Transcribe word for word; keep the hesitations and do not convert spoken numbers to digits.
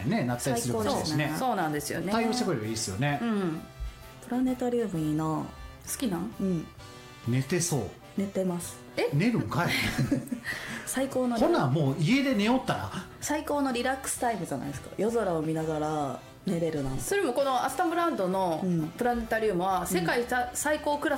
に、ね、なったりするかもしれないしね。 そうなんですよね。 対応してくれるといいですよね、 うん、 プラネタリウムいいな。 好きなん？ うん、 寝てそう。 寝てます。 え寝るんかい最高のほなもう家で寝よったら最高のリラックスタイムじゃないですか。夜空を見ながら寝れるなんて。 それもこのアスタンブランドのうんプラネタリウムは世界最高クラス